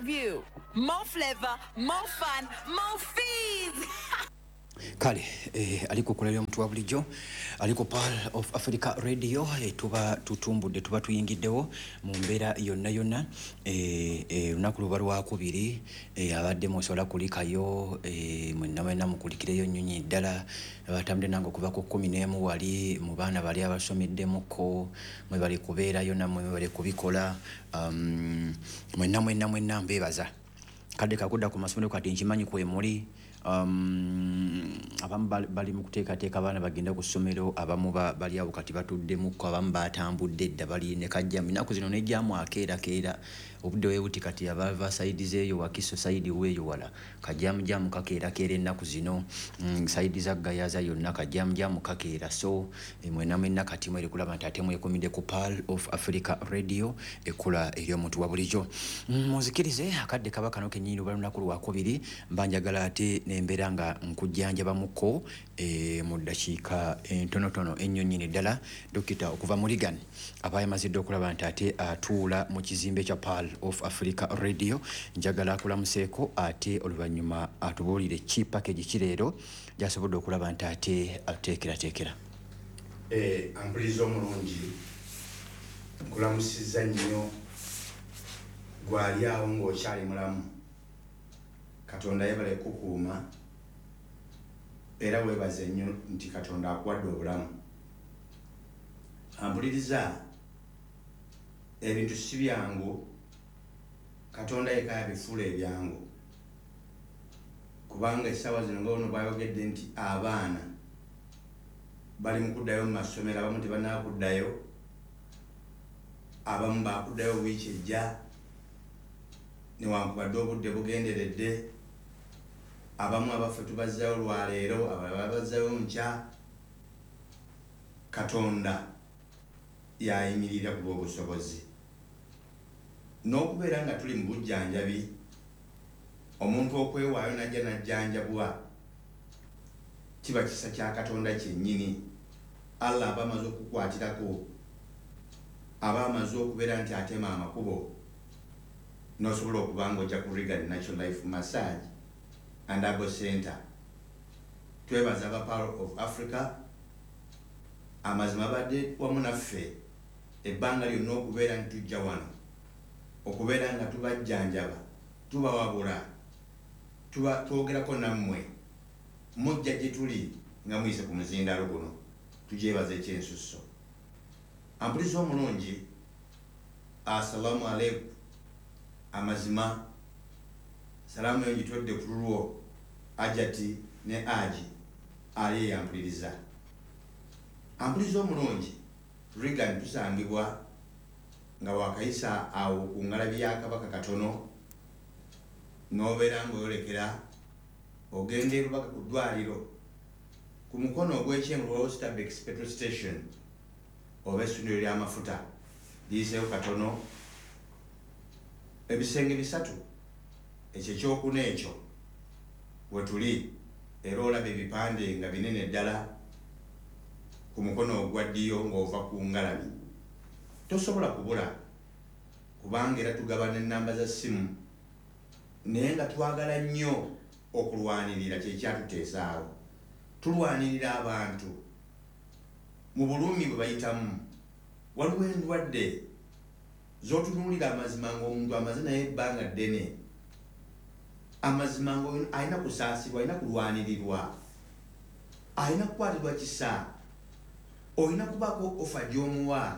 view. More flavor, more fun, more fees. Kale aliko kulali omuntu wa bulijjo aliko Pearl of Africa Radio tuba tutumbudde tuba tuyingiddewo mu mbeera yonna lunaku luba lwakubiri abadde musobola kulikayo mwenna mukulikireyo nnyonyi ddala batambudde nange okuva ku 11 wali mu baana bali abasomeddemuko mwe bali kubeerayo nammwe mwe bali kubikola mwenna mbeebaza kadde kakudda ku masomero kati nkimanyi kwe muli abamu bali mu kuteekateeka abaana bagenda ku ssomero abamu bali awo kati batuddemukko abamu batambudde edda bali ne kajjamu ennaku zino nejjamu akeerakeera obudde weebuti kati abava sayidi zeeyo wakiso sayidi weeyo wala kajjamujamu kakeerakeera ennaku zino sayidi za gayaza yonna kajjamujamu kakeera so mwenna kati mweri kulaba nti ate mwekomidde ku Pearl of Africa Radio ekula eri omuntu wa bulijjo muzikirize akadde kaba kano kennyini luba lunaku lwakubiri mbanjagala ate nembeera nga nkujjanjabamuko mu ddakiika entonotono ennyonnyini ddala dokita okuva mu Ligan aba yamaziddde okulaba nti ate atuula mu kizimbe kya Pearl of Africa Radio njagala akulamuseeko ate oluvannyuma atubuulire ki package kireero gyasobodde okulaba nti ate ateekerateekera ampuliza omulungi nkulamusizza nnyo gwali awo ng'okyali mulamu Katonda yebale kukuuma era weebaze nnyo nti Katonda akuwadde obulamu ampuliriza ebintu si byangu Katonda yekka yabifuula ebyangu kubanga essaawa zino ng'ono bwayogedde nti abaana bali mu kuddayo mu masomero abamu tebannaakuddayo abamu baakuddayo wiiki ejja newankubadde obudde bugenderedde abamu abaffe tubazzayo lwaleero abalala bazzayo nkya Katonda yayimirira ku lw'obusobozi n'okubeera nga tuli mu bujjanjabi omuntu okwewaayo najja najjanjabwa kiba kisa kya Katonda kyennyini Allah aba amaze okukwatirako aba amaze okubeera nti atema amakubo n'osobola okuba ng'ojja ku Regan Natural Life Massage and Abo Center twebaza aba Pearl of Africa amazima badde wamu naffe ebbanga lyonna okubeera nti tujja wano okubeera nga tubajjanjaba tubawabula twogerako nammwe mujja gye tuli nga muyise ku muzindalo guno tugyebaza ekyensusso ampuliza omulungi assalamu alaikum amazima salamu yo ngitodde ku lulwo ajati ne aji ali yampuliriza ampuliza omulungi Regan tusangibwa nga wakayisa awo ku ngalabi ya Kabaka katono n'obeera ng'oyolekera ogenda Lubaka ku ddwaliro ku mukono ogw'ekyengulu Starbex petrol station oba essundiro ly'amafuta liyiseeyo katono ebisenge bisatu ekyo ekyokuna ekyo we tuli era olaba ebipande nga binene ddala ku mukono ogwa ddyo ng'ova ku ngalabi tosobola kubula kubanga era tugabana ennamba za ssimu naye nga twagala nnyo okulwanirira kyekyatuteesaawo tulwanirira abantu mu bulumi bwe bayitamu waliwo endwadde z'otunuulira amazima ng'omuntu amaze naye ebbanga ddene amazima ng'alina kusaasibwa alina kulwanirirwa alina kukwatirwa kisa olina kubaako ofa gy'omuwa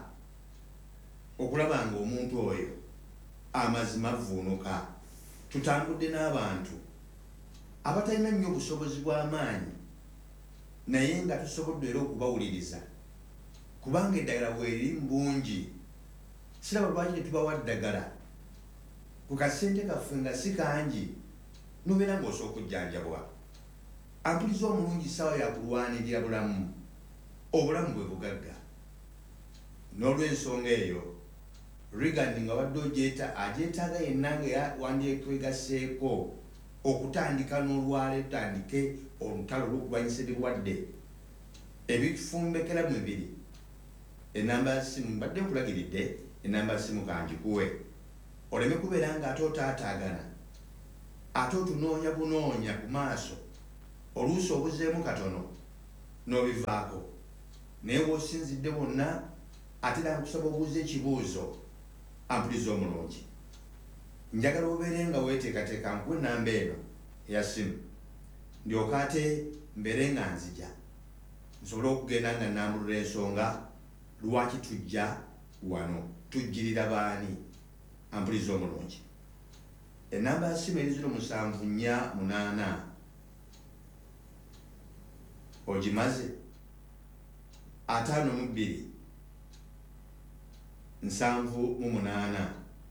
okulaba ng'omuntu oyo amazima avvuunuka tutambudde n'abantu abatalina nnyo obusobozi bw'amaanyi naye nga tusobodde era okubawuliriza kubanga eddagala bweri bungi siraba lwaki tetubawa ddagala ku kasente kaffe nga si kangi nobeera ng'osooka okujjanjabwa ampuliza omulungi ssaawa yakulwanirira bulamu obulamu bwe bugagga n'olw'ensonga eyo Regan nga wadde agyetaaga yenna nga wandyetwegaseeko okutandika n'olwaleero tutandike olutalo olw'okulwanyisa ebirwadde ebifumbekera mu bibiri enamba ya simu mbadde nkulagiridde enamba ya simu kangikuwe oleme kubeera nga ate otaataagana ate otunoonya bunoonya ku maaso oluusi obuzeemu katono n'obivaako naye bw'osinzidde bonna ate era nkusaba obuuza ekibuuzo ampuliza omulungi njagala obeere nga weeteekateeka nkuwe ennamba eno eya simu ndyoka ate mbeere nga nzija nsobole okugenda nga nambulula ensonga lwaki tujja wano tujjirira baani ampuliza omulungi ennamba ya simu eri 0748 ogimaze 52 78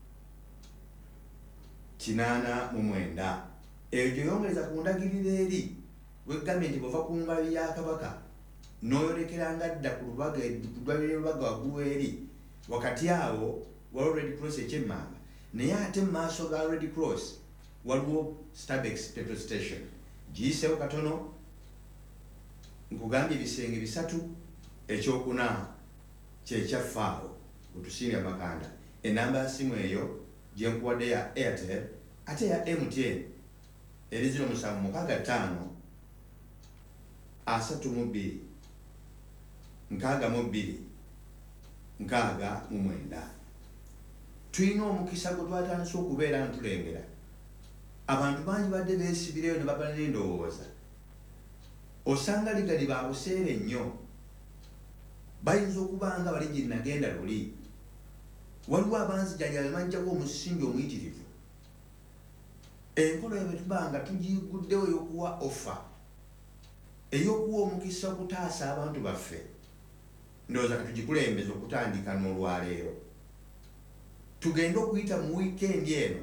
89 eyo gyoyongereza ku ndagiriro eri weggambye nti bwova ku ngabi ya kabaka n'oyolekeranga dda ku ddwaliro lubaga waggulu eri wakati awo waliwo red cross ekyemmanga naye ate mu maaso ga red cross waliwo Starbex petrol station giyisewo katono nkugambye ebisenge 3 ekyokuna kyekyafaawo otusiinga makanda enamba ya simu eyo gyenkuwadde ya Airtel ate ya MTN eri 0765 32 62 69. Tulina omukisa gwe twatandise okubeera ntulengera abantu bangi badde beesibireyo ne baba n'endowooza osanga ligali ba buseere nnyo bayinza okuba nga bali gye nagenda luli waliwo abanzijjalya bemajjako omusingi omuyitirivu enkola eyo betubanga tugiguddewo ey'okuwa offer ey'okuwa omukisa okutaasa abantu baffe ndowooza katugikulembeza okutandika n'olwaleero tugenda okuyita mu wiikendi eno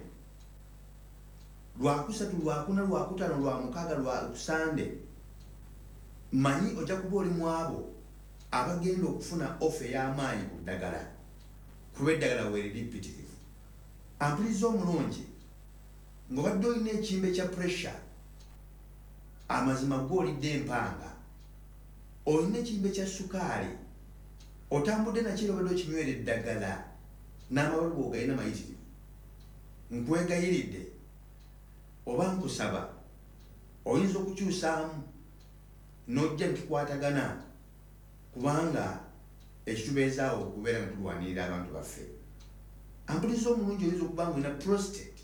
lwakusatu lwakuna lwakutano lwamukaga lwakusande manyi ojja kuba oli mu abo abagenda okufuna ofa ey'amaanyi ku ddagala kuba eddagala weeriri ppitirivu ampuliza omulungi ng'obadde olina ekimbe kya pressure amazima gw'olidde empanga olina ekimbe kya sukaali otambudde nakiro obadde okinywera eddagala n'amabalo g'ogalina mayitirivu nkwegayiridde oba nkusaba oyinza okukyusaamu n'ojja ntukwatagana kubanga ekitubeezaawo okubeera nga tulwanirira abantu baffe ampuliza omulungi oyinza okuba nga olina prostate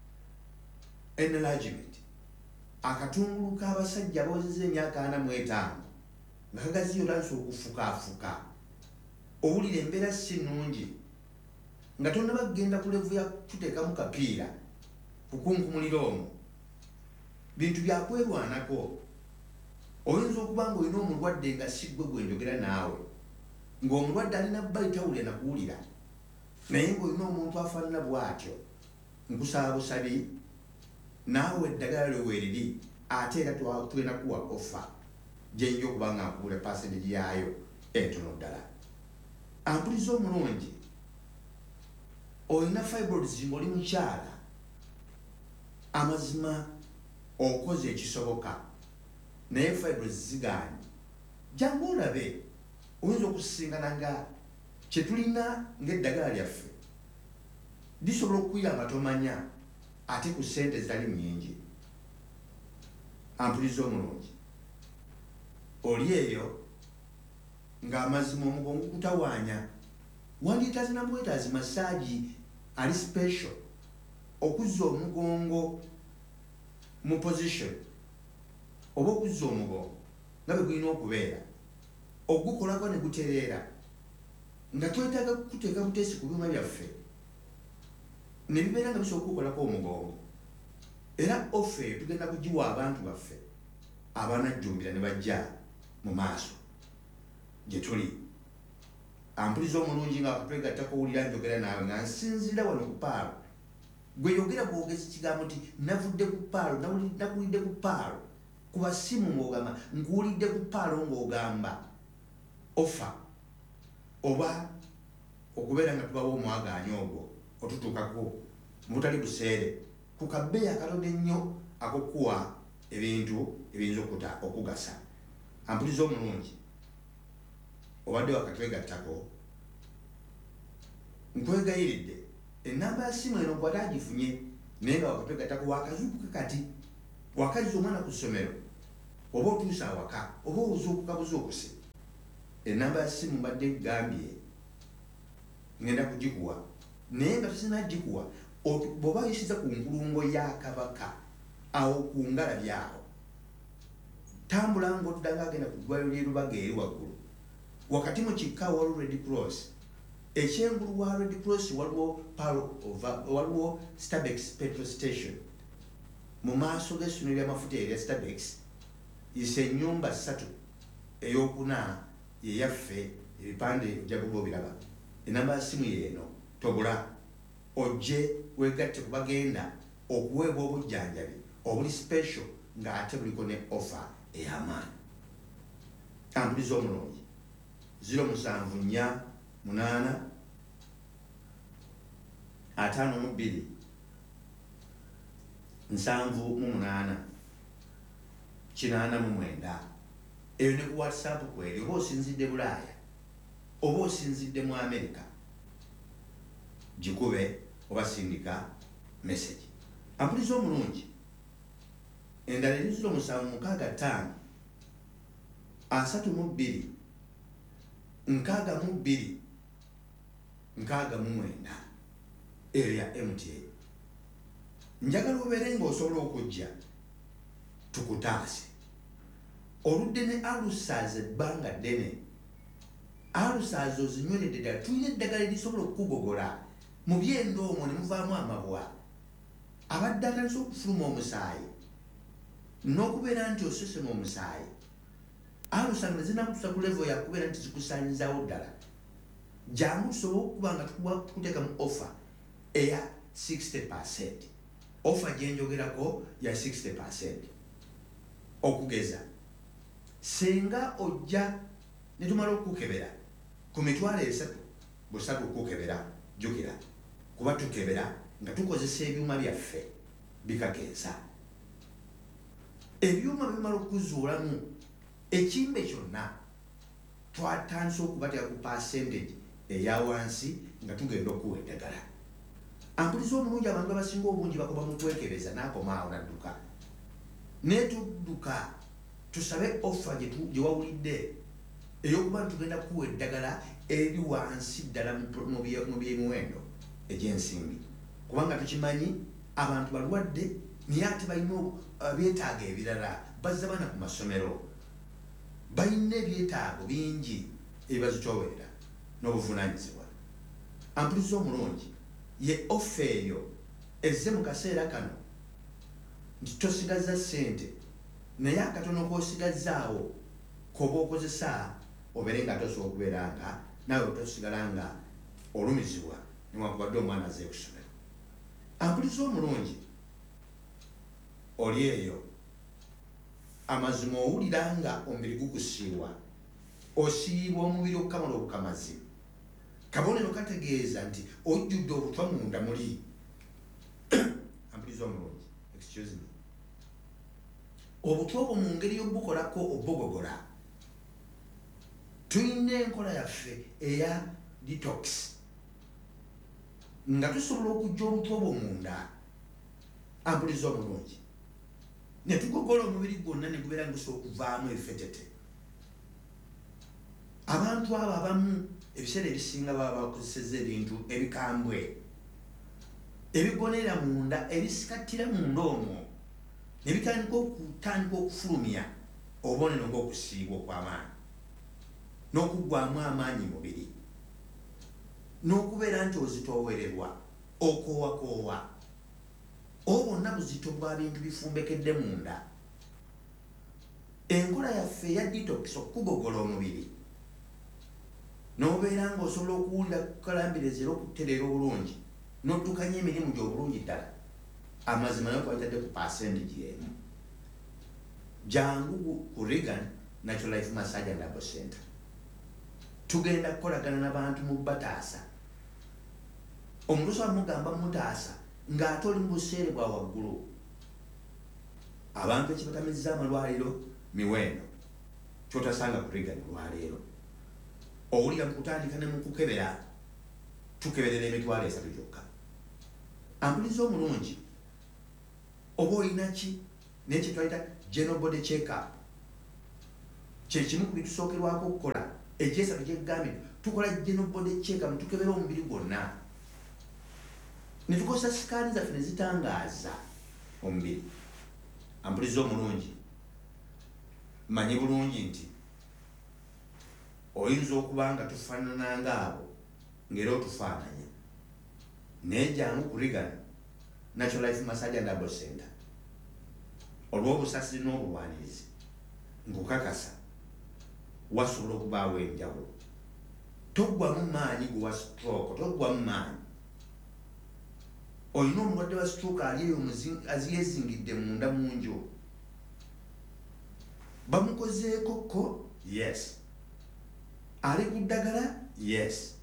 enlargement akatungulu k'abasajja abawezezza emyaka 45 nga kagaziyo otandise okufukaafuka owulira embeera si nnungi nga tonnaba kugenda ku levu ya kuteekamu kapiira kukunkumulira omwo bintu byakwerwanako oyinza okuba nga olina omulwadde nga si ggwe gwe njogera naawe ng'omulwadde alina bayitawulira nakuwulira naye ng'olina omuntu afaanana bw'atyo nkusaba busabi naawe eddagala lyo weeriri ate era tugenda kuwa ofa gyenja okuba nga nkuwula pasenteji yaayo entono ddala ampuliza omulungi olina fibroids ng'oli mukyala amazima okoze ekisoboka naye fibroids zigaanye jangu olabe oyinza okusisinkana nga kyetulina ng'eddagala lyaffe lisobola okukuyamba tomanya ate ku ssente zitali nnyingi ampuliza omulungi oli eyo ng'amazima omugongo kutawaanya wandiyitazi namwetaazi masaagi ali special okuzza omugongo mu position oba okuzza omugongo nga bwe gulina okubeera ogukolako ne gutereera nga twetaaga kuteeka buteesi ku byuma byaffe ne bibeera nga bisobola okukolako omugongo era ofe eyo tugenda kugiwa abantu baffe abanajjumbira ne bajja mu maaso gye tuli ampuliza omulungi nga wakatwegattako owulira njogera naawe nga nsinzira wano ku paalo gwe yogera bwogezi kigambo nti navudde ku paalo nakuwulidde ku paalo ku basimu ng'ogamba nkuwulidde ku paalo ng'ogamba ofa oba okubeera nga tubawo omwagaanya ogwo otutuukako mu butali buseere ku kabbeeyi akatono ennyo ak'okuwa ebintu ebiyinza okugasa ampuliza omulungi obadde wakatwegattako nkwegayiridde enamba ya simu eno gwali agifunye naye nga wakatwegattako wakazuukuka kati wakaliza omwana ku ssomero oba otuusa awaka oba ozuukuka buzuukuse enamba ya simu mbadde gambye ngenda kugikuwa naye nga tusinagikuwa bw'oba oyisiza ku nkulungo ya kabaka awo ku ngalabi awo tambula ng'otudda ng'agenda ku ddwaliro ly'e Lubaga eri waggulu wakati mu kikka waliwo Red Cross ekyengulu wa Red Cross waliwo Starbex petrol station mu maaso g'essundiro ly'amafuta erya Starbex yise ennyumba 3 ey'okuna yeyaffe ebipande ojja kuba obiraba enamba ya simu yeeno tobula ojje weegatte ku bagenda okuweebwa obujjanjabi obuli special ng'ate buliko ne offer ey'amaanyi ambuliza omulungi 074 8 52 78 89 eyo ne ku WhatsApp kweri oba osinzidde Bulaaya oba osinzidde mu America gikube oba sindika message ampuliza omulungi endala eri 076 5 32 69 eyo ya MTN njagala obeere ng'osobola okujja tukutaase oludde ne alusaazi ebbanga ddene alusaazi ozinyweredde ddala tulina eddagala erisobola okukugogola mu byendo omwo ne muvaamu amabwa abadde atandise okufuluma omusaayi n'okubeera nti osesema omusaayi alusaazi ne zinakutusa ku level yakubeera nti zikusaanyizaawo ddala jangu tusobola okuba nga tukuteeka mu offer eya 60%. Offer gyenjogerako ya 60%. Okugeza senga ojja ne tumala okukukebera ku mitwalo 3 busatu okukukebera jjukira kuba tukebera nga tukozesa ebyuma byaffe bikakensa ebyuma bimala okuzuulamu ekimbe kyonna twatandise okubateeka ku percentage eya wansi nga tugenda okuwa eddagala ampuliza omulungi abantu abasinga obungi bakoba mu kwekebeza n'akomaawo nadduka netudduka tusabe offer gye wawulidde ey'okuba tugenda kuwa eddagala eri wansi ddala mu by'emiwendo egy'ensimbi kubanga tukimanyi abantu balwadde naye ate balina byetaago ebirala bazza bana ku masomero balina ebyetaago bingi ebibazitoowerera n'obuvunaanyizibwa ampuliza omulungi ye offer eyo ezze mu kaseera kano nti tosigaza ssente naye akatono k'osigazzaawo koba okozesa obeere nga tosobola okubeera nga nawe tosigala nga olumizibwa newankubadde omwana azze ku ssomero ampuliza omulungi oli eyo amazima owulira nga omubiri gukusiibwa osiibwa omubiri okukamala obukamazi kabonero kategeeza nti ojjudde obutwa munda muli ampuliza omulungi excuse me obutwa obwo mu ngeri y'obukolako obugogola tulina enkola yaffe eya detox nga tusobola okujja olutwa obwo munda ampuliza omulungi ne tugogola omubiri gwonna ne gubeera ngusobola okuvaamu efetete abantu abo abamu ebiseera ebisinga baba bakozeseza ebintu ebikambwe ebigonera munda ebisikattira munda omwo ne bitandika okufulumya obubonero ng'okusiibwa okw'amaanyi n'okuggwamu amaanyi mubiri n'okubeera nti ozitoowererwa okoowakoowa oba bonna buzito bwa bintu bifumbekedde munda enkola yaffe eya detox okugogola omubiri n'obeera ng'osobola okuwulira kukalambireza era okutereera obulungi n'oddukanya emirimu gy'obulungi ddala amazima nayo twalitadde ku percentage emu jangu ku Reagan Natural Life Massage and Herbal Center tugenda kukolagana n'abantu mu bataasa omuntu osobola mugamba mutaasa ng'ate oli mu buseere bwa waggulu abantu ekibatamizza amalwaliro miwendo kyotasanga ku Reagan olwaleero owulira mu kutandika ne mu kukebera tukeberera emitwalo 3 gyokka ampuliza omulungi oba olina ki nekye twayita general body check up kyekimu ku bitusookerwako okukola ekyesatu kyegambye tukola general body check up tukebera omubiri gwonna netukozesa sikaani zaffe nezitangaaza omubiri. Ampuliza omulungi manye bulungi nti oyinza okuba nga tufaanana ngaabo ng'era otufaananya naye jangu kurigana Natural Life Massage and Herbal Center olw'obusasiri n'obulwanirizi ng'okakasa wasobola okubaawo enjawulo. Toggwamu maanyi gwe wa stroke, toggwamu maanyi. Olina omulwadde wa stroke ali eyo aziyezingidde munda mu njo, bamukozeeko ko, yes. Ali ku ddagala, yes.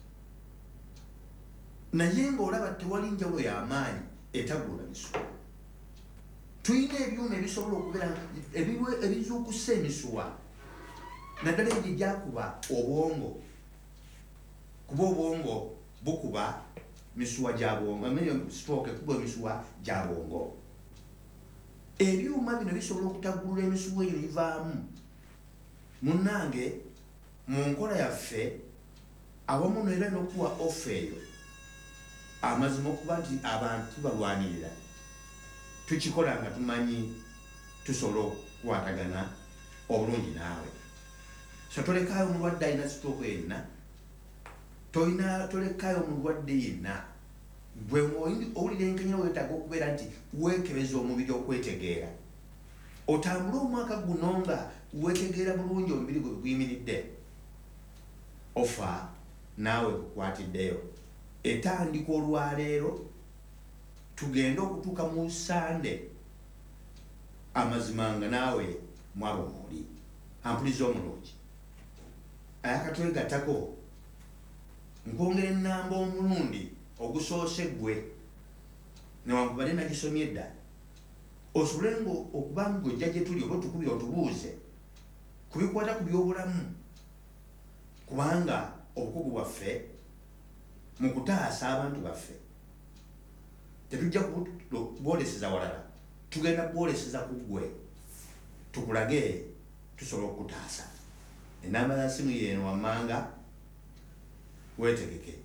Naye ng'olaba tewali njawulo y'amaanyi etaggula misuwa. Tuyina ebyuma ebisobola okubeera ebizuukusa emisuwa naddala egyo gyakuba obwongo, kuba obwongo bukuba misuwa gya bwongo, stroke ekuba emisuwa gya bwongo. Ebyuma bino bisobola okutaggulula emisuwa eyo givaamu. Munnange mu nkola yaffe awamu n'era n'okuwa ofa eyo amazima okuba nti abantu balwanirira tukikola nga tumanyi tusobola okukwatagana obulungi naawe. So tolekaayo omulwadde alina stroke yenna, tolekaayo omulwadde yenna gwe owulira enkenyera weetaaga okubeera nti weekebeza omubiri okwetegeera. Otambule omwaka guno nga weetegeera bulungi omubiri gwe guyimiridde. Ofa naawe kukwatiddeyo. Etandika olwaleero tugenda okutuuka mu Sande amazima nga naawe mwabo mwoli. Ampuliza omulungi ayakatwegattako nkwongera ennamba omulundi ogusoose gwe newankubadde nagisomye edda osobole okuba ng'ojja gye tuli oba otukubira otubuuze ku bikwata ku by'obulamu, kubanga obukugu bwaffe mu kutaasa abantu baffe tetujja kubwoleseza walala, tugenda kubwoleseza ku ggwe tukulage tusobola okutaasa. Ennamba ya simu yeeno wammanga weetegeke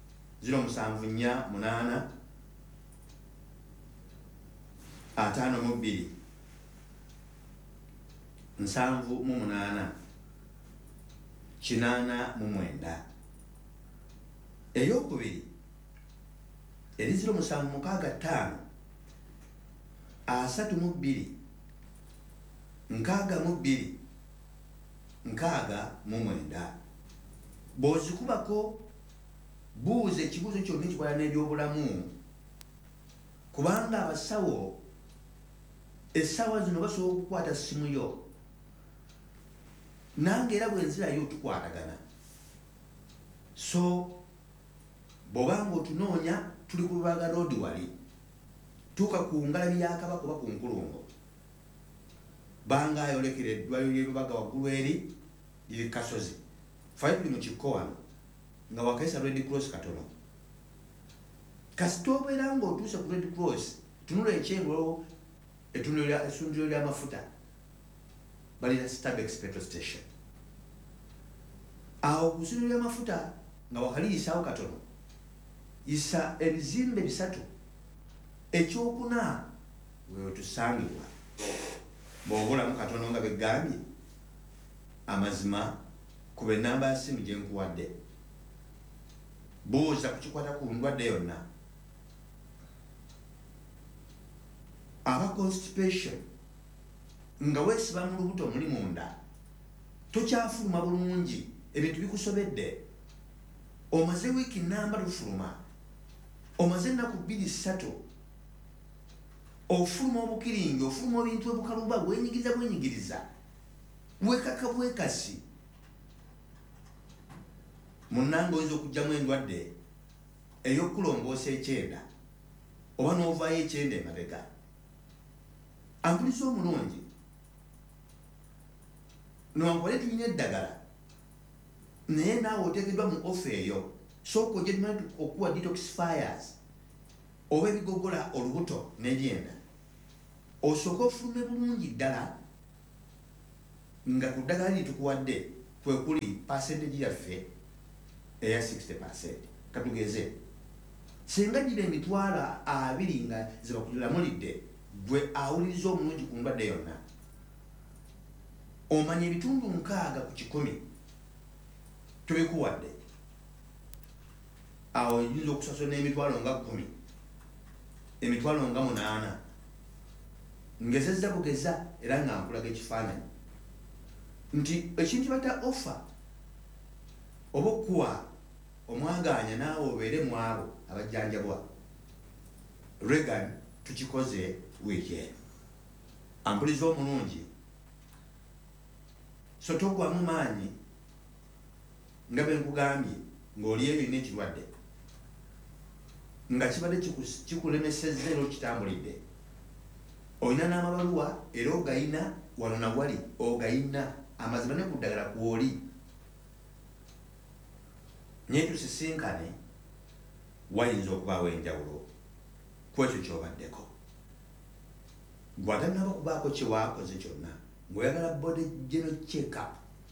0748 52 78 89. Eyokubiri eri 0765 32 62 69. Bw'ozikubako buuza ekibuuzo kyonna ekikwata n'ebyobulamu, kubanga abasawo essaawa zino basobola okukwata ssimu yo nange era bwenzirayo tukwatagana. So bw'obanga otunoonya tuli ku Lubaga Road wali tuuka ku ngalabi ya Kabaka oba ku Nkulungo banga ayolekera eddwaliro ly'e Lubaga waggulu eri liri Kasozi faayo tuli mu kikko wano nga wakaisa Red Cross katono. Kasita obeera ng'otuuse ku Red Cross tunula ekyengolo essundiro ly'amafuta balina Starbex petrol station. Awo ku ssundiro ly'amafuta nga wakaliyisaawo katono yisa ebizimbe bisatu, ekyokuna wewe tusangibwa bw'obulamu katono nga begambye amazima kuba ennamba ya simu gye nkuwadde buuza kukikwata ku ndwadde yonna. Aba constipation nga weesiba mu lubuto muli munda tokyafuluma bulungi, ebintu bikusobedde, omaze wiiki nnamba lufuluma, omaze ennaku 2-3 ofuluma obukiringi, ofuluma ebintu ebukaluba bwenyigiriza wekaka bwekasi, munnanga oyinza okugyamu endwadde ey'okulongoosa 9 oba n'ovaayo 9 emabega. Ampuliza omulungi newankubadde tulina eddagala naye naawe oteekeddwa mu ofa eyo, sooka ojja okuwa detoxifiers oba ebigogola olubuto n'egyenda osooka ofulume bulungi ddala nga ku ddagala lye tukuwadde kwe kuli percentage yaffe eya 60%. Katugeze singa gira emitwalo 20 nga zibakulamulidde gwe awuliriza omulungi ku ndwadde yonna omanya ebitundu 6 ku 100 tubikuwadde awo oyinza okusasula n'emitwalo nga 10 emitwalo nga 8 ngezezza bugeza era nga nkulaga ekifaananyi nti ekintu bata offer oba okuwa omwaganya naawe obeere mu abo abajjanjabwa. Reagan tukikoze wiiki eno ampuliza omulungi so togwamu maanyi nga bwe nkugambye ng'oli eyo ine ekirwadde nga kibadde kikulemesezza era okitambulidde olina n'amabaluwa era ogayina wano na wali ogayina amazima ne ku ddagala kw'oli naye tusisinkane wayinza okubaawo enjawulo ku ekyo ky'obaddeko gw'atanaba kubaako kye waakoze kyonna ng'oyagala body general check-up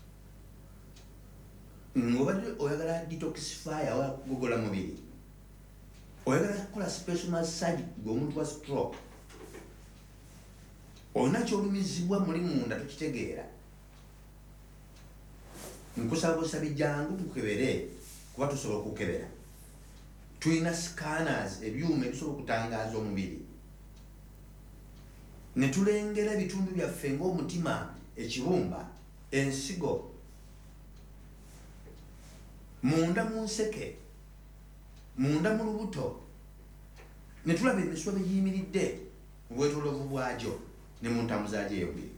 ng'obadde oyagala detoxifier oba kugogola mubiri oyagala kukola special massage gw'omuntu wa stroke olina kyolumizibwa muli munda tukitegeera nkusaba jangu tukebere kuba tusobola okukebera tulina scanners ebyuma ebisobola okutangaaza omubiri ne tulengera ebitundu byaffe ng'omutima ekibumba ensigo munda mu nseke munda mu lubuto ne tulaba emisuwa bigiyimiridde mu bwetolovu bwagyo ne mu ntambuzaagyo ey'omubiri.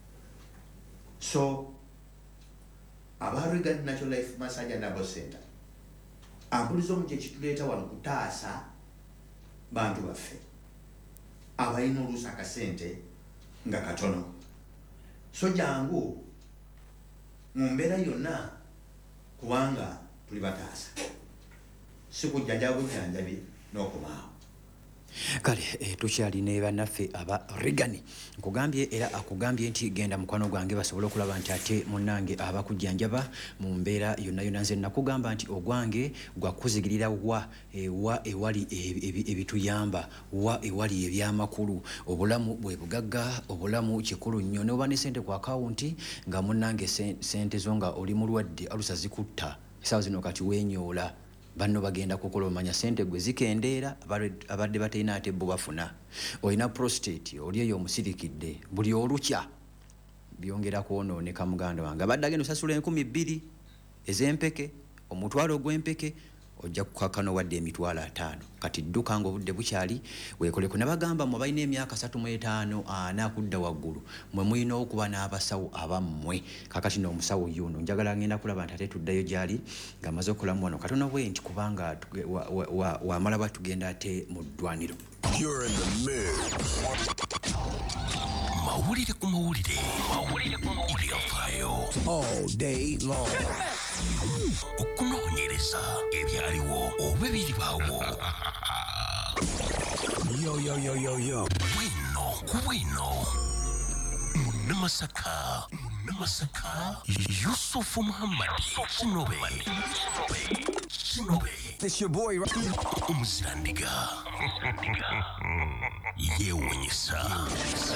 So aba Reagan Natural Life Massage and Herbal Center ampuliza omu kye kituleeta wano kutaasa bantu baffe abalina oluusi akasente nga katono. So jangu mu mbeera yonna kubanga tuli bataasa si kujjanjaba bujjanjabi n'okumaawo. Kale tukyalina bannaffe aba Reagan nkugambye era akugambye nti genda mukwano gwange basobole okulaba nti ate munnange abakujjanjaba mu mbeera yonna yonna. Nze nakugamba nti ogwange gwakuzigirira wa ewali ebituyamba wa ewali ebyamakulu obulamu bwe bugagga obulamu kikulu nnyo n'oba ne sente ku akawunti nga munnange sente zo nga oli mulwadde alusa zikutta essaawa zino kati wenyoola banno bagenda kukola omanya sente gwe zikendeera abadde batalina ate bo bafuna. Olina prostate oli eyo omusirikidde buli olukya byongera kwonooneka muganda wange abadde agenda osasula 2,000 ez'empeke omutwalo ogw'empeke ojja kukakano wadde emitwalo 5 kati dduka ng'obudde bukyali weekoleko. Nabagamba mmwe balina emyaka 35 ana kudda waggulu mwe mulina okuba n'abasawo abammwe. Kakati n'omusawo yuno njagala ngenda kulaba nti ate tuddayo gyali ng'amaze okukolamu wano katono bwe nti kubanga wamala batugenda ate mu ddwaniro. Mawulire ku mawulire ebyafaayo all day long okunoonyereza ebyaliwo oba ebiribaawo. Yo bwino Munnamasaka Yusufu Muhammad Kinobe This your boy, right? Omuzirandiga yeewuunyisa.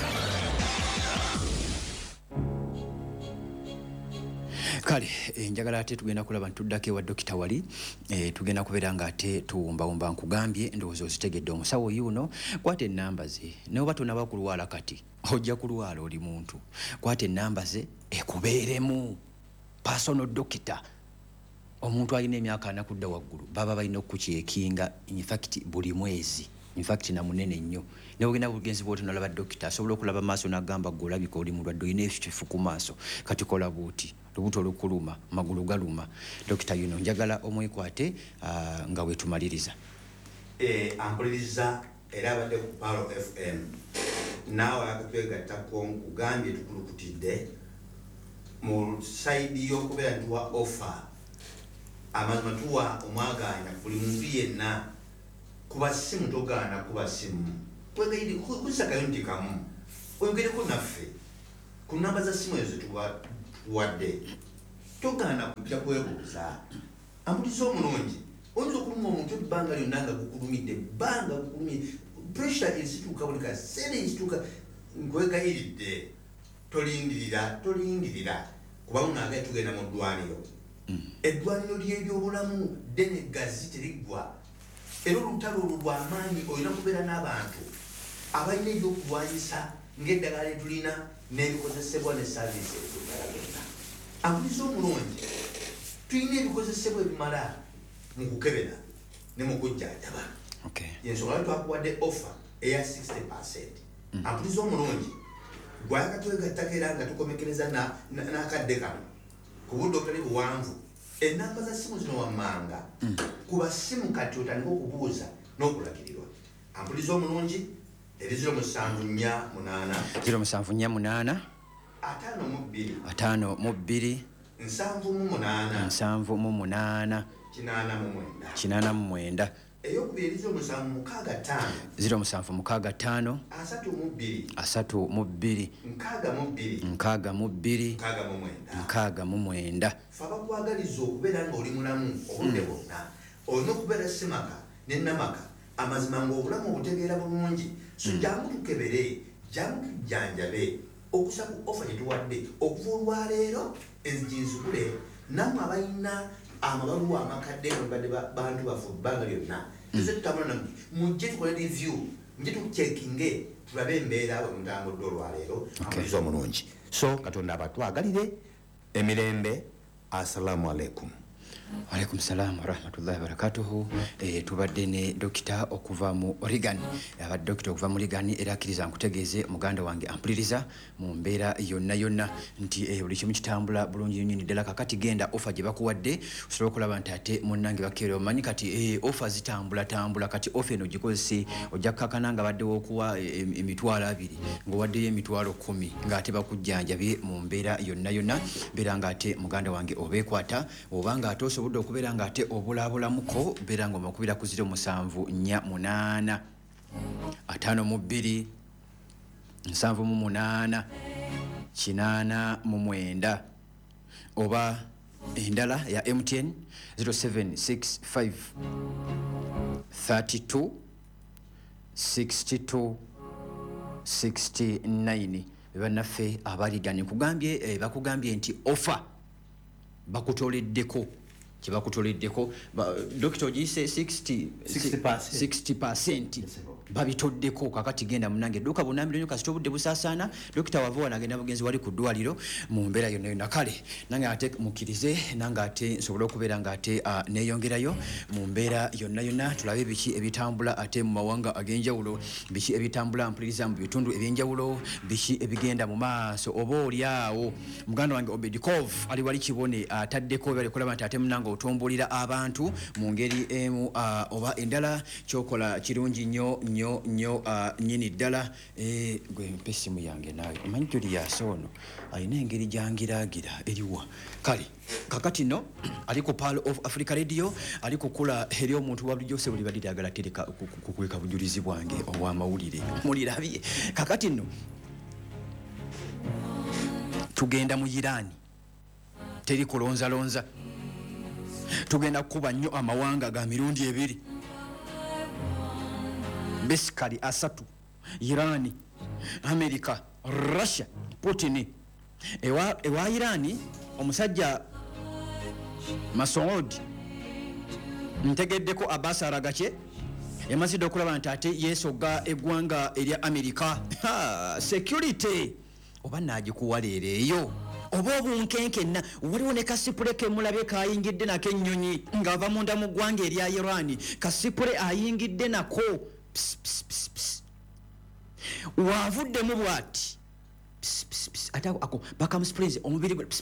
Kale njagala ate tugenda kulaba ntuddako ewa Dokita Wali tugenda kubeera nga ate tuwumbawumba nkugambye ndowooza ozitegedde omusawo yuno kwata ennamba ze neoba tonaba kulwala kati ojja kulwala oli muntu kwata ennamba ze ekubeeremu personal doctor omuntu alina emyaka 4 kudda waggulu baba balina okukyekinga in fact buli mwezi in fact na munene nnyo neogenda bugenzi bwoti nolaba dokita asobola okulaba maaso n'agamba golabika oli mulwadde olina ekifu ku maaso kati kola buuti lubuto lukuluma magulu galuma. Dokita yuno njagala omwekwate nga wetumaliriza. Ampuliriza era abadde ku Palo FM naawe akatwegattako nkugambye tukulukutidde mu saidi y'okubeera ntuwa offer amazima tuwa omwaganya buli muntu yenna kuba simu togaana kuba simu kwegayiri kusakayo nti kamu oyogereko naffe ku namba za simu ezo tuwadde togaana kupya kwebuuza ambuliza omulungi oyinza okuluma omuntu ebbanga lyonna nga gukulumidde ebbanga gukulumidde pressure esituuka buli kaseera esituuka nkwegayiridde tolindirira kuba munaagaye tugenda mu ddwaniro eddwaniro ly'ebyobulamu ddene gazzi teriggwa era olutalo olwo lw'amaanyi olina kubeera n'abantu abalina ebyokulwanyisa ng'eddagala lyetulina n'ebikozesebwa ne saavisi ez'eddala byonna ambuliza omulungi tulina ebikozesebwa ebimala mu kukebera ne mu kujjanjaba yensonga lwe twakuwadde offer eya 60%. ambuliza omulungi gwayaka twegattako era nga tukomekereza n'akadde kano ku budde obutali buwanvu enamba za simu zino wammanga kuba simu kati otandika okubuuza n'okulagirirwa ampuliza omulungi eri 0748 0748 52 78 89 eyokubiri eri 0765 0765 32 69 fe abakwagaliza okubeera nga oli mulamu obudde bwonna olina okubeera simaka nenamaka amazima ngaobulamu obutegeera bulungi so jangu tukebere jangu tujjanjabe okusa ku ofa gyetuwadde okuva olwaleero enzinzibule nammwe abalina amabaluwa amakadde mbadde bantu baffe ebbanga lyonna tuze tutambula namwe mujje tukole review nje tucekinge tulabe embeera bwe mutambudde olwaleero amaliza omulungi so katonda abatwagalire emirembe. Assalamu alaikum. Alaikum salam wa rahmatullahi wa barakatuhu. Tubadde ne dokita okuva mu Oregon. Abadde dokita okuva mu Oregon era akkiriza nkutegeeze muganda wange ampuliriza mu mbeera yonna nti buli kimu kitambula bulungi nnyo ddala. Kakati genda offer gye bakuwadde osobola okulaba nti ate munnange bakeera omanyi kati offer zitambula kati offer eno gikozese ojja kukakana nga baddewo okuwa emitwalo 2 ng'owaddeyo emitwalo 10 ng'ate bakujjanjabye mu mbeera yonna beera ng'ate muganda wange obeekwata oba ng'ate obudde okubeera ng'ate obulaabulamuko beera ng'omakubira ku 0748 52 78 89 oba endala ya MTN 0765 32 62 69 bannaffe abaliganye bakugambye nti offer bakutoleddeko kibakutoleddeko dokita ogiyise 60% babitoddeko. Kakati genda munange edduuka bunambiro nnyo kasita obudde busaasaana dokita wava wanagenda bugenzi wali ku ddwaliro mu mbeera yonna kale nange ate mukkirize nange ate nsobole okubeera ng'ate neeyongerayo mu mbeera yonna tulabe biki ebitambula ate mu mawanga ag'enjawulo biki ebitambula mpuliriza mu bitundu ebyenjawulo biki ebigenda mu maaso oba oliawo muganda wange Obedikov ali wali kibone ataddeko bali kulaba nti ate munange otumbulira abantu mu ngeri emu oba endala kyokola kirungi nnyo nyini ddala gwe mpe essimu yange naawe omanyi Julius ono alina engeri gyangiraagira eriwa kale kakati no ali ku Pearl of Africa Radio ali kukula eri omuntu wa bulijjo se buli badde agala tereka kukweka bujulizi bwange obw'amawulire mulirabye kakati no tugenda mu Irani teri kulonzalonza tugenda kukuba nnyo amawanga ga mirundi 2 basically asatu Irani America Russia Putin ewa Irani omusajja Masoud ntegeddeko Abbas Aragache yamazidde okulaba nti ate yesoga eggwanga erya America security oba naagikuwaleera eyo oba obunkenkenna waliwo ne kasipule kemulabye kayingidde nako ennyonyi ng'ava munda mu ggwanga erya Irani kasipule ayingidde nako wavuddemu bw'ati ate ako bakamusprays omubiri gwe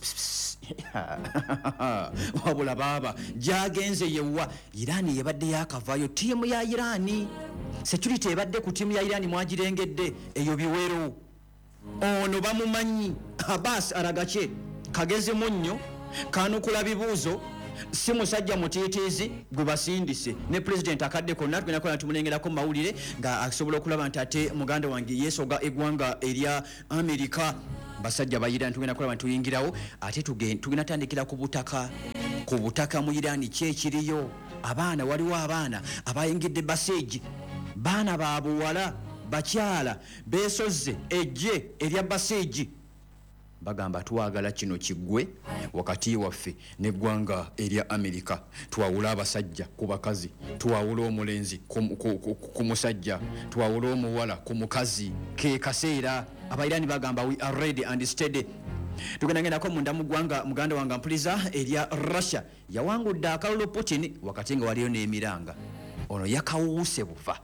wabula baaba gyagenze yewa Irani yebadde yakavaayo tiimu ya Irani security ebadde ku tiimu ya Irani mwagirengedde eyo biwero ono bamumanyi Abbas Aragache kageze munnyo kanukula bibuuzo si musajja mutiitiizi gwe basindise ne president akadde konna tugenda kukola tumulengerako mawulire nga asobola okulaba nti ate muganda wange yeesoga eggwanga erya Amerika basajja bayirani tugenda kulaba nti tuyingirawo ate tugenda tandikira ku butaka mu Irani kyekiriyo abaana waliwo abaana abayingidde baseegi baana babuwala bakyala beesozze ejje erya baseegi bagamba twagala kino kiggwe wakati waffe n'eggwanga erya Amerika twawula abasajja ku bakazi twawula omulenzi ku musajja twawula omuwala ku mukazi ke kaseera abayirani bagamba we are ready and steady tugendagendako munda mu ggwanga muganda wange mpuliza erya Russia yawangudde akalulu Putin wakati nga waliyo n'emiranga ono yakawuuse bufa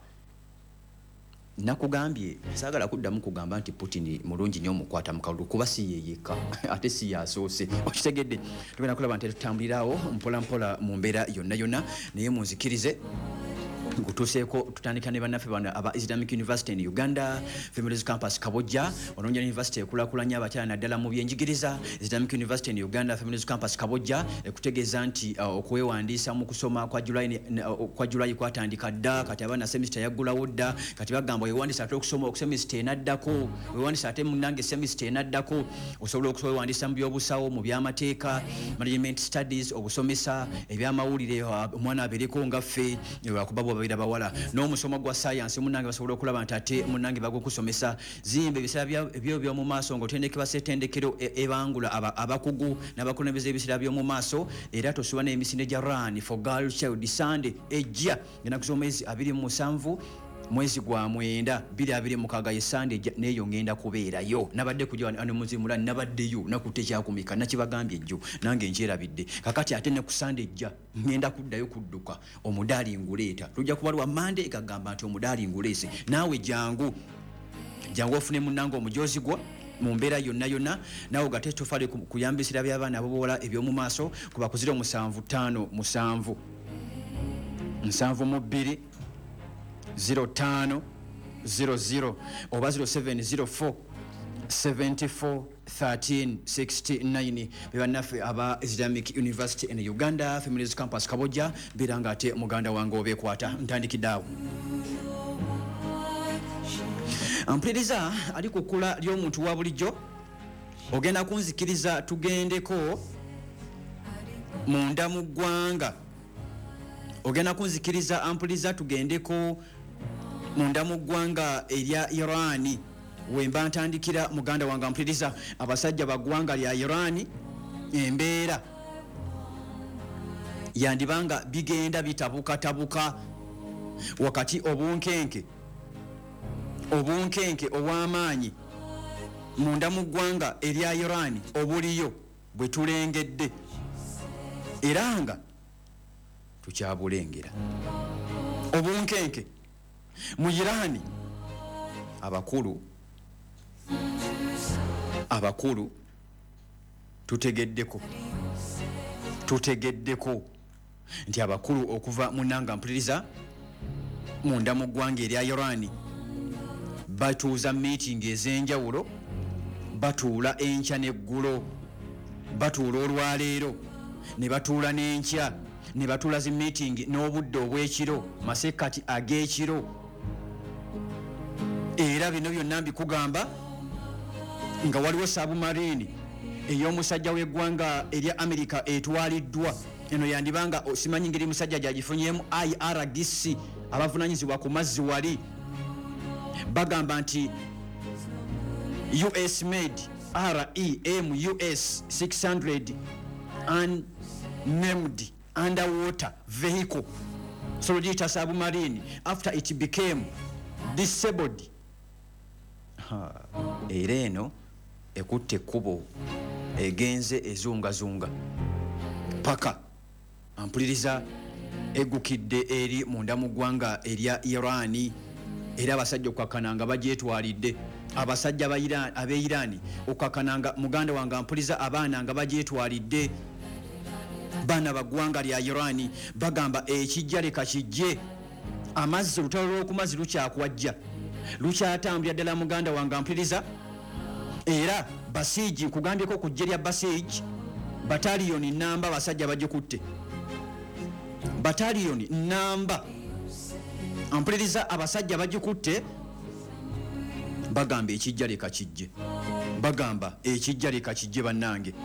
nakugambye saagala kuddamu kugamba nti Putin mulungi nnyo omukwata mu kalulu kuba si yeyeka ate si yasoose okitegedde tugenda kulaba nti tutambulirawo mpolampola mu mbeera yonna naye munzikirize gutuseeko tutandika ne bannaffe bano aba Islamic University in Uganda Families Campus Kabojja ononja university ekulakulanya abakyala naddala mu byenjigiriza Islamic University in Uganda Families Campus Kabojja ekutegeeza nti okwewandiisa mu kusoma kwa July kwatandika dda kati abaana semester yaggulawo dda kati bagamba wewandiisa ate okusoma okusemester enaddako wewandiisa ate munange semester enaddako osobola okwewandiisa mu byobusawo mu byamateeka management studies obusomesa ebyamawulire omwana abeereko ngaffe wakuba bawala n'omusomo gwa science munange basobola okulaba nti ate munange bagokusomesa zimba ebiseera by'omu maaso ng'otendekebwa ssetendekero ebangula abakugu n'abakulembeze ebiseera by'omu maaso era tosuba n'emisinde gya Run for Girl Child Sunday ejja ng'ennaku z'omwezi 27 mwezi gwa 9 2026 ye Sunday neyo ngenda kubeerayo nabadde kujja ano muzimula nabaddeyo nakutte kyakumika nakibagambye ejjo nange njerabidde kakati ate ne ku Sunday ejja ngenda kuddayo kudduka omudaali nguleeta tujja kubalwa Monday ekagamba nti omudaali nguleese naawe jangu ofune munango omujozi gwa mu mbeera yonna naawe gate tofale kuyambisira by'abaana abobola eby'omu maaso kuba kuzira 757 7 0500 oba 0704 74 13 69 bebannaffe aba Islamic University in Uganda Families Campus Kabojja biranga ate muganda wange obeekwata ntandikiddeawo ampuliriza ali ku kkula ly'omuntu wa bulijjo ogenda kunzikiriza tugendeko munda mu ggwanga ogenda kunzikiriza ampuliza tugendeko munda mu ggwanga erya Irani wemba ntandikira muganda wange ampuliriza abasajja baggwanga lya Irani embeera yandibanga bigenda bitabuka wakati obunkenke obw'amaanyi munda mu ggwanga erya Irani obuliyo bwe tulengedde era nga tukyabulengera obunkenke mu Irani abakulu tutegeddeko nti abakulu okuva munanga mpuliriza munda mu ggwanga erya Irani batuuza meeting ez'enjawulo batuula enkya n'eggulo batuula olwaleero ne batuula n'enkya ne batuula zi meeting n'obudde obw'ekiro masekati ag'ekiro era bino byonna mbikugamba nga waliwo sabumarine ey'omusajja w'eggwanga erya Amerika etwaliddwa eno yandibanga simanyi ngeri musajja gyagifunyemu IRGC abavunanyizibwa ku mazzi wali bagamba nti US made REMUS 600 unnamed underwater vehicle soldier submarine after it became disabled. Era eno ekutte ekkubo egenze ezungazunga paka ampuliriza eggukidde eri munda mu ggwanga erya Irani era abasajja okukakkananga bagyetwalidde abasajja ab'e Irani okukakkananga muganda wange ampuliza abaana nga bagyetwalidde baana baggwanga lya Irani bagamba ekijja leka kijje amazzi olutalo lw'okumazzi lukyakwajja lukyatambulira ddala muganda wange ampuliriza era basiigi nkugambyeko ku ggye lya basiigi bataliyoni namba abasajja bagikutte battalion namba ampuliriza abasajja bagikutte bagamba ekijja leka kijje bagamba ekijja leka kijje bannange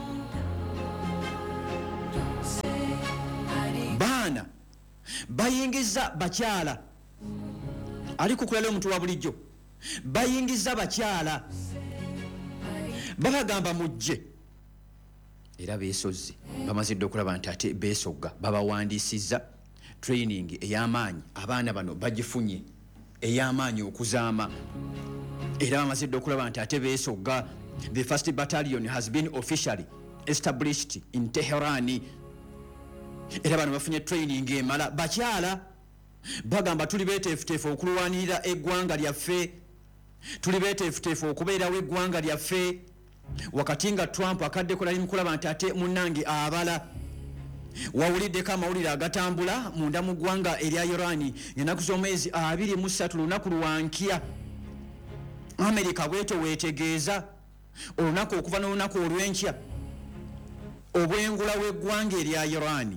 baana bayingiza bakyala ali kukulala omuntu wa bulijjo bayingiza bakyala babagamba mujje era beesozze bamazidde okulaba nti ate beesogga babawandiisizza training ey'amaanyi abaana bano bagifunye ey'amaanyi okuzaama era bamazidde okulaba nti ate beesogga the first battalion has been officially established in Tehran era bano bafunye training emala bakyala bagamba tuli beteefuteefu okulwanirira eggwanga lyaffe tuli beteefuteefu okubeerawo eggwanga lyaffe wakati nga Trump akaddeko nali mukulaba nti ate munnange abala wawuliddeko amawulire agatambula munda mu ggwanga erya Iran ennaku z'omwezi 23 lunaku lwankya Amerika bwetyo weetegeeza olunaku okuva n'olunaku olw'enkya obwengula w'eggwanga erya Iran.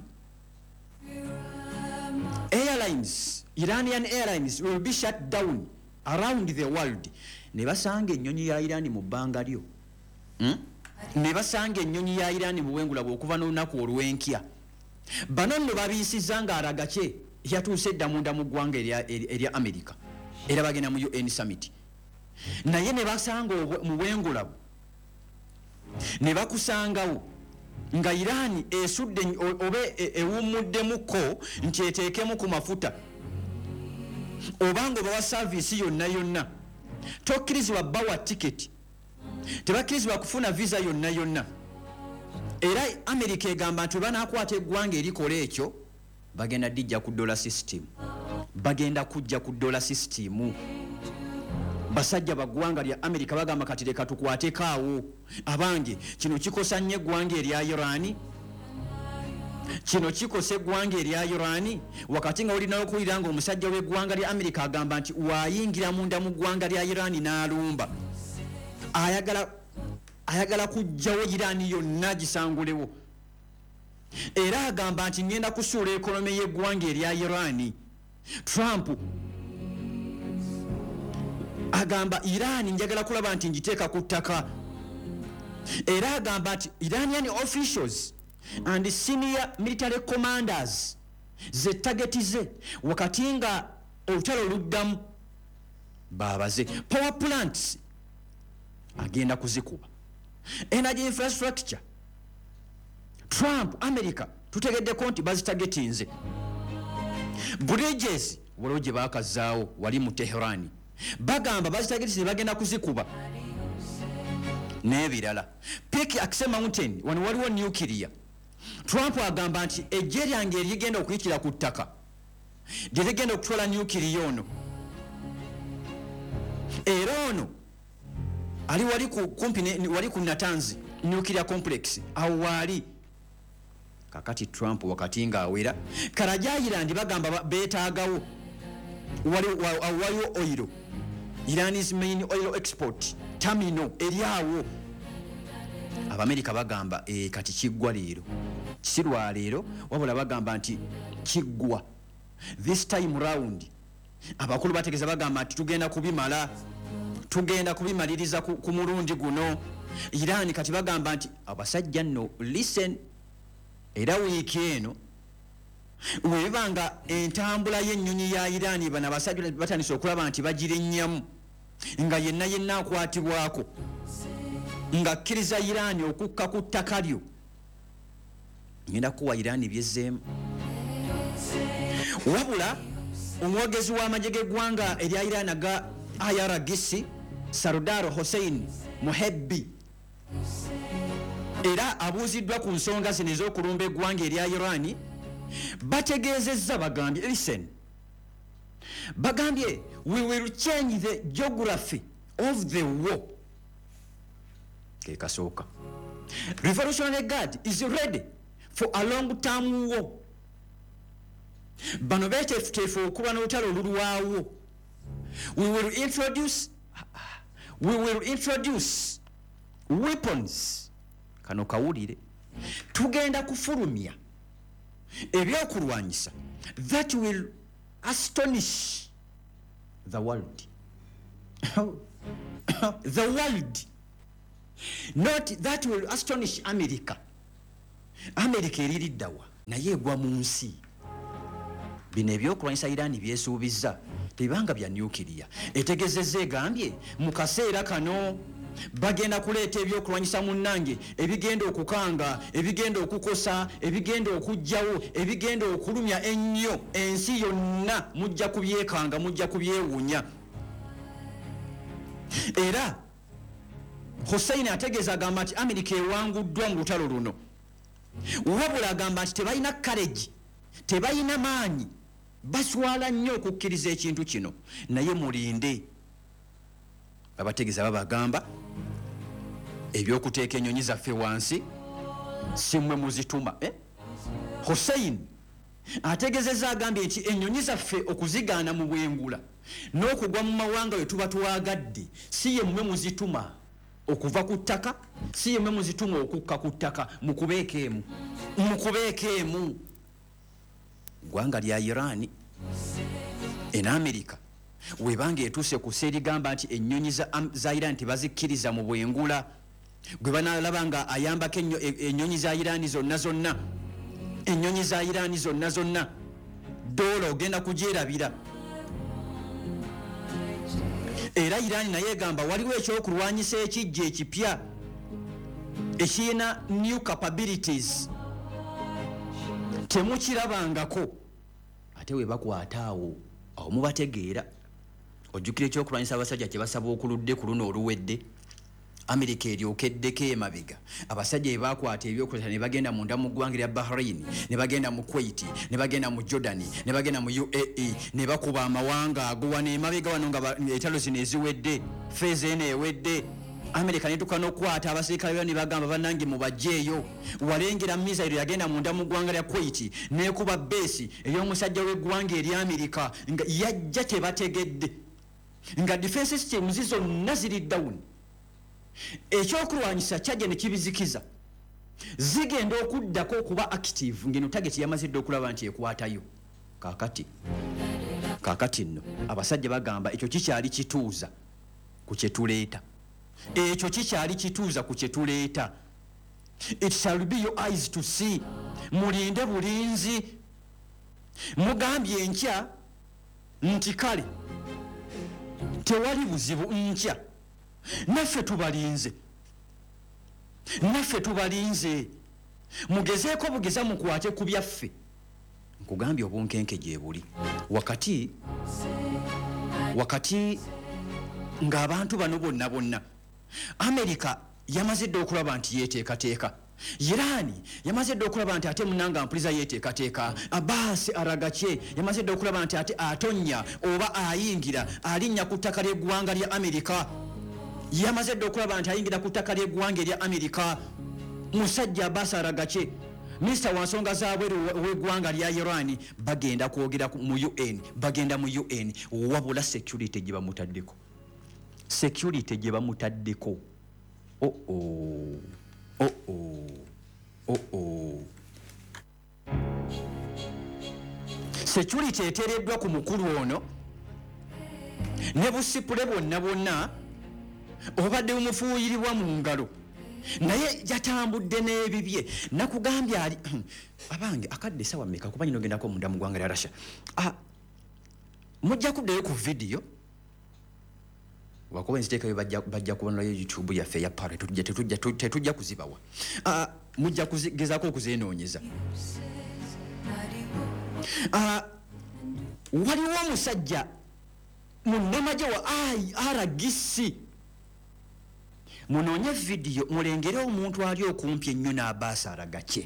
Airlines, Iranian airlines will be shut down around the world. Ne basanga ennyonyi ya Iran mu bbanga lyo. Ne basanga ennyonyi ya Iran mu bwengula bw'okuva n'olunaku olw'enkya. Bano nno babiisizza ng'aragake yatuuse dda munda mu ggwanga erya Amerika era bagenda mu UN summit. Naye ne basanga mu bwengula ne bakusangawo nga Iran esudde obe ewummuddemukko nti eteekemu ku mafuta obanga bawa service yonna tokkirizibwa bawa tiketi tebakkirizibwa kufuna visa yonna era Amerika egamba nti banaakwata eggwanga erikola ekyo bagenda dijja ku dollar system bagenda kujja ku dollar system basajja baggwanga lya Amerika bagamba kati leka tukwateko abange kino kikosa nnyo eggwanga erya Iran kino kikosa eggwanga erya Iran wakati nga olinawo okuwulira nga omusajja w'eggwanga lya Amerika agamba nti waayingira munda mu ggwanga lya Iran n'alumba ayagala kujjawo Iran yonna gisangulewo era agamba nti ngenda kusuula ekonomi y'eggwanga erya Iran. Trump agamba Iran njagala kulaba nti njiteeka ku ttaka era agamba nti Iranian officials and senior military commanders ze targetize wakati nga olutalo luddamu babaze power plants agenda kuzikuba energy infrastructure Trump America tutegeddeko nti bazitagetinze bridges waliwo gye baakazaawo wali mu Tehran bagamba bazitagetinze bagenda kuzikuba n'ebirala Peak Axe Mountain wano waliwo nuclear. Trump agamba nti ejje lyange erigenda okuyitira ku ttaka gye ligenda okutwala nuclear ono era ono ali wali kumpi wali ku Natanz nuclear complex awo wali kakati Trump wakati nga awera Karajayirandi bagamba beetaagawo waliwo oil Iran's main oil export terminal eriawo Abamerika bagamba kati kiggwa leero kisirwa leero wabula bagamba nti kiggwa this time round abakulu bategeza bagamba nti tugenda kubimaliriza ku mulundi guno. Iran kati bagamba nti abasajja nno listen era wiiki eno webanga entambula y'ennyonyi ya Iran bana abasajja batandise okulaba nti bagirennyamu nga yenna akwatibwako nga kkiriza Iran okukka ku ttaka lyo ngenda kuwa Iran byezzeemu wabula omwogezi w'amagye g'eggwanga erya Iran aga IRGC Sardar Hossein Mohebbi era abuuziddwa ku nsonga zino ez'okulumba eggwanga erya Iran bategeezezza bagambye listen bagambye we will change the geography of the war. Kekasooka Revolutionary Guard is ready for a long term war. Bano beteefuteefu okuba n'olutalo olulwawo. We will introduce weapons. Kano kawulire tugenda kufulumya ebyokulwanyisa that will astonish the world. The world. Not that will astonish America. America eririddawa naye egwa mu nsi. Bino ebyokulwanyisa Iran byesuubiza tebanga bya nuclear. Etegezezza egambye mu kaseera kano bagenda kuleeta ebyokulwanyisa munnange ebigenda okukanga, ebigenda okukosa, ebigenda okujjawo, ebigenda okulumya ennyo ensi yonna mujja kubyekanga, mujja kubyewunya. Era Hussein ategeeza agamba nti Amerika ewanguddwa mu lutalo luno. Wabula agamba nti tebalina courage, tebalina maanyi, baswala nnyo okukkiriza ekintu kino. Naye mulinde abategeeza babagamba ebyokuteeka ennyonyi zaffe wansi si mmwe muzituma. Hussein ategeezezza agambye nti ennyonyi zaffe okuzigaana mu bwengula n'okugwa mu mawanga we tuba twagadde si ye mmwe muzituma okuva ku ttaka, si ye mmwe muzituma okukka ku ttaka. Mukubeekeemu, mukubeekeemu. Ggwanga lya Iran en America webanga etuuse ku serigamba nti ennyonyi za Iran tebazikkiriza mu bwengula, gwe banalaba nga ayambako ennyonyi za Iran zonna, ennyonyi za Iran zonna dola ogenda kugyerabira. Era Iran naye egamba waliwo ekyokulwanyisa ekijja ekipya ekirina new capabilities temukirabangako. Ate we bakwata awo mubategeera. Ojjukira ekyokulwanyisa abasajja kye basaba okuludde ku luno oluwedde. Amerika eryokeddeko emabega. Abasajja be bakwata ebyokulwanyisa ne bagenda munda mu ggwanga lya Bahrain, ne bagenda mu Kuwait, ne bagenda mu Jordan, ne bagenda mu UAE, ne bakuba amawanga ago wano emabega wano nga entalo zino eziwedde, feeza eno ewedde. Amerika netuka n'okwata abasirikale bano ne bagamba bannange mubajjeeyo. Walengera misairo yagenda munda mu ggwanga lya Kuwait n'ekuba beesi ey'omusajja w'eggwanga eri Amerika nga yajja tebategedde nga defense systems zonna ziri down. Ekyokulwanyisa kyajja ne kibizikiza. Zigenda okuddako okuba active ngeno target yamazidde okulaba nti ekwatayo. Kaakati nno abasajja bagamba ekyo kikyali kituuza ku kyetuleeta. Ekyo kikyali kituuza ku kyetuleeta. It shall be your eyes to see. Mulinde bulinzi. Mugambye enkya nti kale tewali buzibu nkya. Naffe tubalinze. Naffe tubalinze. Mugezeeko bugeza mukwate ku byaffe. Nkugambye obunkenke gye buli. Wakati ng'abantu bano bonna Amerika yamazidde okulaba nti yeteekateeka. Iran yamazidde okulaba nti ate munanga mpuliza yeteekateeka. Abbas Aragache yamazidde okulaba nti ate atonya oba ayingira alinnya ku ttaka ly'eggwanga lya Amerika. Yamazidde okulaba nti ayingira ku ttaka ly'eggwanga erya Amerika. Musajja Abbas Aragache Minisita wa nsonga z'abweru w'eggwanga lya Iran bagenda kwogera mu UN, bagenda mu UN wabula security gye bamutaddeko. Security gye bamutaddeko. Security eteereddwa ku mukulu ono ne busipule bonna obadde bumufuuyirirwa mu ngalo. Naye yatambudde n'ebibye. Nakugambye ali abange akadde sawa mmeka kuba nyino gendako munda mu ggwanga lya Russia. Mujja kuddayo ku video wakuba nziteekayo bajja kubonerayo YouTube yaffe ya Paro tetujja kuzibawa. Mujja kugezaako okuzenoonyeza. Waliwo omusajja munnamagye wa IRGC. Munoonye video mulengere omuntu ali okumpi ennyo n'Abbas Aragache.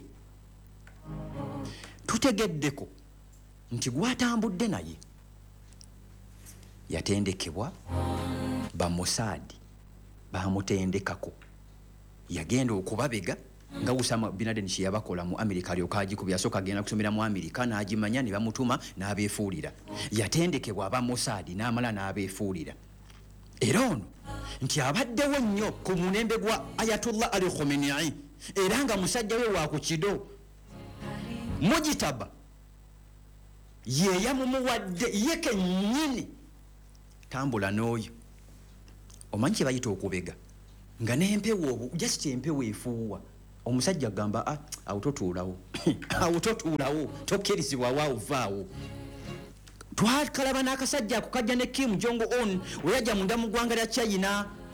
Tutegeddeko nti gwatambudde naye yatendekebwa ba Mossad bamutendekako. Yagenda okubabega nga Osama bin Laden kye yabakola mu Amerika alyoka agikubya soka agenda kusomera mu Amerika n'agimanya ne bamutuma n'abeefuulira. Yatendekebwa aba Mossad n'amala n'abeefuulira. Era ono nti abaddewo nnyo ku mulembe gwa Ayatollah Ali Khamenei era nga musajja we wa ku kido. Mujitaba ye yamumuwadde ye kennyini tambula n'oyo omanyi kye bayita okubega nga n'empewo obwo just empewo efuuwa omusajja agamba awo totuulawo awo totuulawo tokkirizibwawo awo vaawo twakalaba n'akasajja ako kajja ne Kim Jong Un we yajja munda mu ggwanga lya China